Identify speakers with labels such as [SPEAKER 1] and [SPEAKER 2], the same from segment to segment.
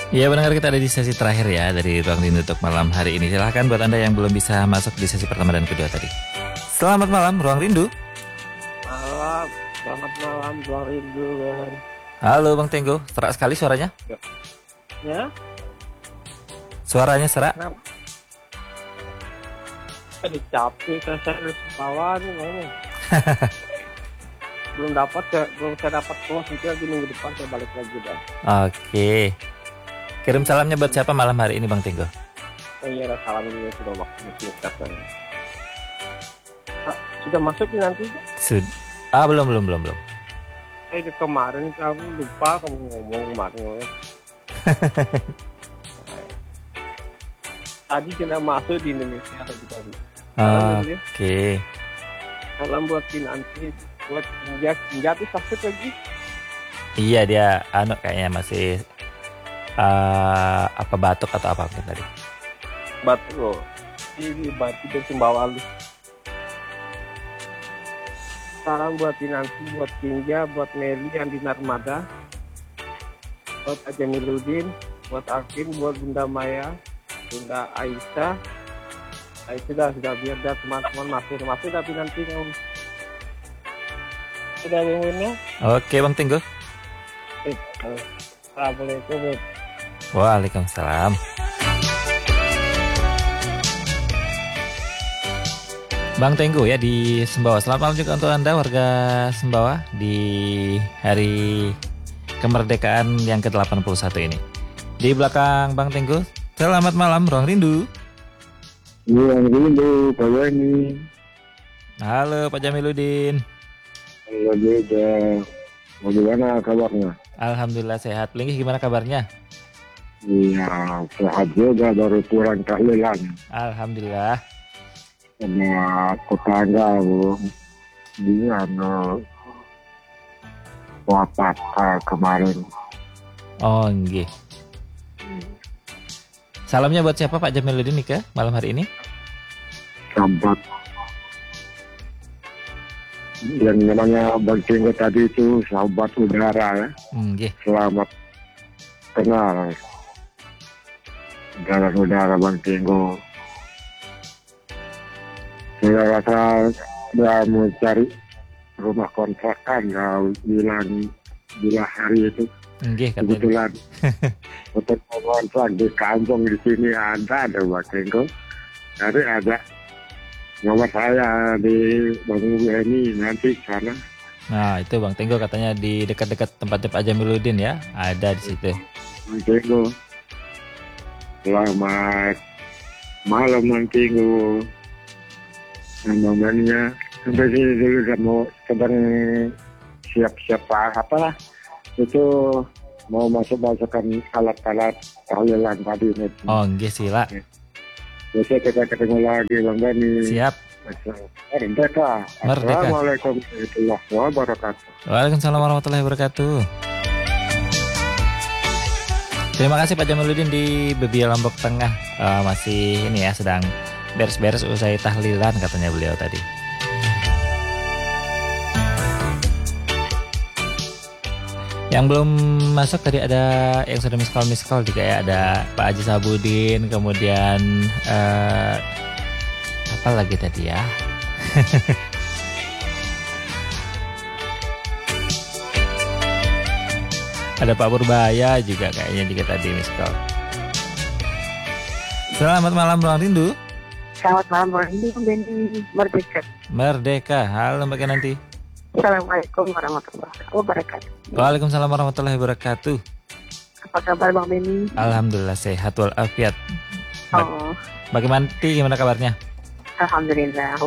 [SPEAKER 1] Ya benar, kita ada di sesi terakhir ya dari Ruang Rindu untuk malam hari ini. Silahkan buat Anda yang belum bisa masuk di sesi pertama dan kedua tadi. Selamat malam Ruang Rindu.
[SPEAKER 2] Malam, selamat malam, Bang Rindu.
[SPEAKER 1] Halo Bang Tenggo, serak sekali suaranya.
[SPEAKER 2] Ya,
[SPEAKER 1] Suaranya serak.
[SPEAKER 2] kenapa? Tadi capek, saya harus bawa nih, ngomong. belum saya dapat kelas, nanti lagi minggu depan saya balik lagi dah.
[SPEAKER 1] Oke. Kirim salamnya buat siapa malam hari ini Bang Tenggo?
[SPEAKER 2] Oh iya, salam dulu sudah waktu singkat. Sudah masuk nih nanti?
[SPEAKER 1] Belum.
[SPEAKER 2] Kemarin kamu lupa kamu ngomong kemarin. Tadi sudah masuk di Indonesia tadi.
[SPEAKER 1] Oke.
[SPEAKER 2] Salam buat Kinanti, buat Kinja tuh sakit lagi.
[SPEAKER 1] Iya dia kayaknya masih batuk atau apa mungkin tadi.
[SPEAKER 2] Batu loh. Ini batu dari Sumbawa lu. Salam buat Kinanti, buat Kinja, buat Meli yang di Narmada, buat Ajamiluddin, buat Arkin, buat Bunda Maya, Bunda Aisyah. Sudah biar dah teman-teman masuk tapi nanti kamu sudah bangunnya.
[SPEAKER 1] Oke Bang Tenggo.
[SPEAKER 2] Assalamualaikum.
[SPEAKER 1] Waalaikumsalam. Bang Tenggo ya di Sumbawa. Selamat malam juga untuk Anda warga Sumbawa di hari kemerdekaan yang ke-81 ini. Di belakang Bang Tenggo, selamat malam Ruang Rindu.
[SPEAKER 3] Ruang Rindu, Pak Yani.
[SPEAKER 1] Halo Pak Jamiluddin.
[SPEAKER 3] Halo juga. Bagaimana kabarnya?
[SPEAKER 1] Alhamdulillah sehat. Linggih gimana kabarnya?
[SPEAKER 3] Iya, sehat juga, baru pulang tahlilan.
[SPEAKER 1] Alhamdulillah.
[SPEAKER 3] Sama tetangga, Bu. Dia wafat kemarin.
[SPEAKER 1] Oh, nggih. Salamnya buat siapa Pak Jamiluddin nih malam hari ini?
[SPEAKER 3] Sahabat yang namanya Bang Tenggo tadi itu sahabat udara ya.
[SPEAKER 1] Nggih.
[SPEAKER 3] Selamat kenal udara Bang Tenggo. Saya rasa dia mau cari rumah kontrakan, bilang bila hari itu.
[SPEAKER 1] Nggih,
[SPEAKER 3] Kebetulan untuk kontrak di kampung di sini ada Bang Tenggo. Jadi ada nomor saya di Bang Weni nanti sana.
[SPEAKER 1] Nah itu Bang Tenggo katanya di dekat-dekat tempatnya Pak Jamiluddin ya, ada di situ.
[SPEAKER 3] Bang Tenggo, selamat malam Bang Tenggo. Namanya sampai sini dulu mau sedang siap-siap apa itu mau masukkan alat-alat tahlilan tadi.
[SPEAKER 1] Oh nggih sila.
[SPEAKER 3] Besok kita ketemu lagi Bang Bani.
[SPEAKER 1] Siap.
[SPEAKER 3] Merdeka. Assalamualaikum warahmatullahi wabarakatuh.
[SPEAKER 1] Waalaikumsalam warahmatullahi wabarakatuh. Terima kasih Pak Jamiluddin di Bebia Lombok Tengah. Masih ini ya sedang beres-beres usai tahlilan katanya beliau tadi. Yang belum masuk tadi ada yang sudah miss call juga ya, ada Pak Haji Sabudin, kemudian apa lagi tadi ya? Ada Pak Purbaya juga kayaknya juga tadi miss call. Selamat malam Ruang Rindu.
[SPEAKER 4] Selamat malam Bang Rindu, Benny Merdeka.
[SPEAKER 1] Merdeka, halo Mbak Nanti.
[SPEAKER 4] Assalamualaikum warahmatullahi wabarakatuh.
[SPEAKER 1] Waalaikumsalam warahmatullahi wabarakatuh.
[SPEAKER 4] Apa kabar Bang Benny?
[SPEAKER 1] Alhamdulillah sehat walafiat.
[SPEAKER 4] Oh,
[SPEAKER 1] Bagaimana gimana kabarnya?
[SPEAKER 4] Alhamdulillah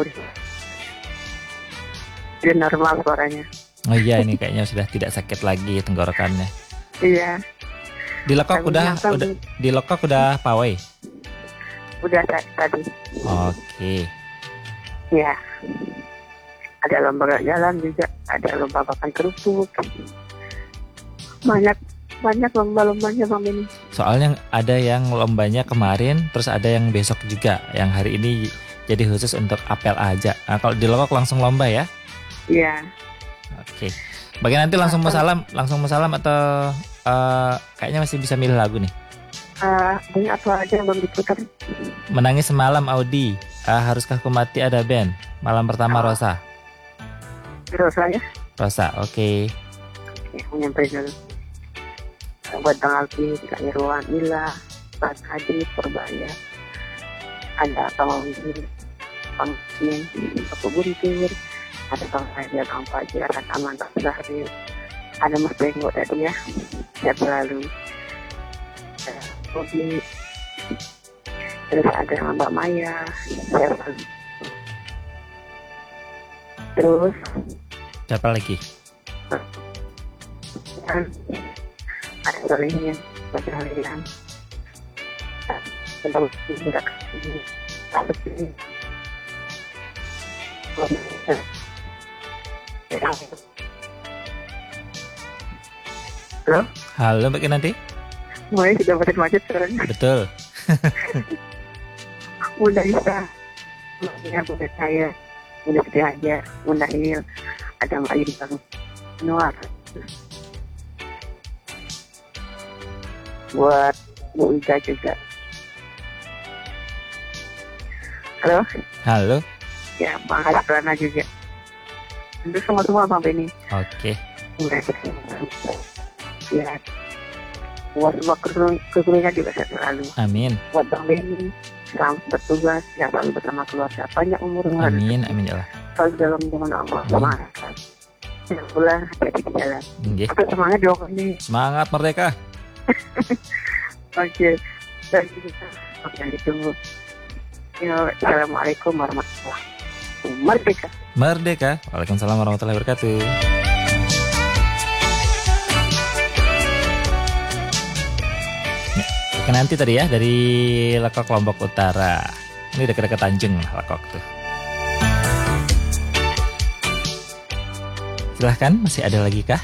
[SPEAKER 4] udah normal suaranya.
[SPEAKER 1] Oh iya ini kayaknya sudah tidak sakit lagi tenggorokannya.
[SPEAKER 4] Iya.
[SPEAKER 1] Di lekok udah pawai.
[SPEAKER 4] Udah tadi.
[SPEAKER 1] Oke.
[SPEAKER 4] Ya. Ada lomba jalan juga, ada lomba makan kerupuk. Banyak lomba-lombanya Bang Benny.
[SPEAKER 1] Soalnya ada yang lombanya kemarin, terus ada yang besok juga. Yang hari ini jadi khusus untuk apel aja. Nah, kalau di Lokok langsung lomba ya?
[SPEAKER 4] Iya.
[SPEAKER 1] Oke. Bagi nanti langsung mau salam atau kayaknya masih bisa milih lagu nih.
[SPEAKER 4] Banyak apa aja yang belum diputar.
[SPEAKER 1] Menangis semalam Audi. Haruskah ku mati ada band. Malam pertama Rosa.
[SPEAKER 4] Terus aja.
[SPEAKER 1] Rosa, oke.
[SPEAKER 4] Ya, menyampaikan buat Bang Alfi, Kak Irwan, Ila, Bang Hadi, Purbaya, ada Bang Widi, Bang Sin, Bapak Guntur, ada Bang Fajar, Bang Fajar, ada Aman, Bang Zahri, ada Mas Bengok tadi ya, saya selalu Bobi, terus ada Mbak Maya, saya selalu. Terus
[SPEAKER 1] Siapa lagi?
[SPEAKER 4] ada Solehin, baca harian, tentang tidak apa sih? Halo,
[SPEAKER 1] Halo Mbak Kinanti.
[SPEAKER 4] mulai sudah macet sekarang.
[SPEAKER 1] Betul.
[SPEAKER 4] Udah bisa, maksudnya udah saya, udah sedih aja, udah ini ada Mbak Yudi Bang Noah. Buat Bu Ika juga. Halo,
[SPEAKER 1] Halo.
[SPEAKER 4] ya Bang Hasilana juga. Untuk semua Bang Benny.
[SPEAKER 1] Oke.
[SPEAKER 4] Udah ya. Buat semua kru-krunya juga saya selalu.
[SPEAKER 1] Amin.
[SPEAKER 4] Buat Bang Benny, selamat bertugas, ya selalu bersama keluarga. Banyak umur
[SPEAKER 1] Amin. Amin ya Allah.
[SPEAKER 4] selalu dalam zaman Allah. Semangat. Ya, pulang hati-hati di jalan.
[SPEAKER 1] Nggih.
[SPEAKER 4] Oke, semangat dong ini.
[SPEAKER 1] Semangat merdeka.
[SPEAKER 4] Oke. Dan kita akan ditunggu. Ya, Assalamualaikum warahmatullahi wabarakatuh. Merdeka.
[SPEAKER 1] Merdeka. Waalaikumsalam warahmatullahi wabarakatuh. Ya, nanti tadi ya dari Lekok Lombok Utara. Ini dekat-dekat Tanjung Lekok tuh. Silahkan, masih ada lagi kah?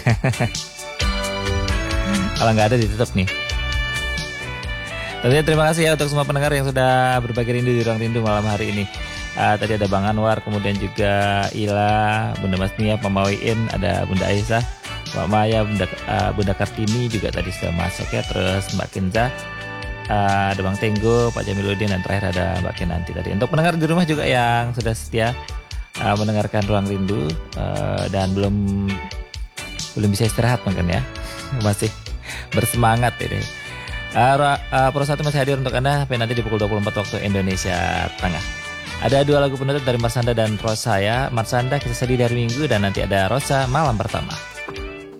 [SPEAKER 1] Kalau nggak ada ditutup nih. Tentunya terima kasih ya untuk semua pendengar yang sudah berbagi rindu di Ruang Rindu malam hari ini. Tadi ada Bang Anwar, kemudian juga Ila, Bunda Masnia, Pemawiin, ada Bunda Aisyah, Mbak Maya, Bunda Kartini juga tadi sudah masuk ya. Terus Mbak Kinza, ada Bang Tenggo, Pak Jamiluddin, dan terakhir ada Mbak Kinanti tadi. Untuk pendengar di rumah juga yang sudah setia mendengarkan Ruang Rindu dan belum bisa istirahat mungkin ya, masih bersemangat ini. Pro 1 masih hadir untuk Anda sampai nanti di pukul 24 waktu Indonesia Tengah. Ada 2 lagu penutup dari Marsanda dan Rosa ya. Marsanda Kisah Sedih dari Minggu, dan nanti ada Rosa Malam Pertama.